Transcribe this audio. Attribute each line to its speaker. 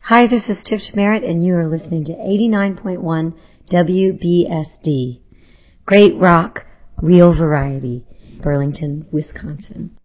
Speaker 1: Hi, this is Tiff Merritt, and you are listening to 89.1 WBSD. Great rock, real variety, Burlington, Wisconsin.